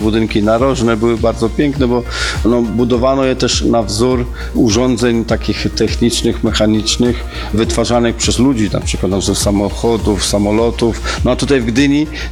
budynki narożne były bardzo piękne, bo budowano je też na wzór urządzeń takich technicznych, mechanicznych, wytwarzanych przez ludzi, na przykład ze samochodów, samolotów. No a tutaj w Gdyni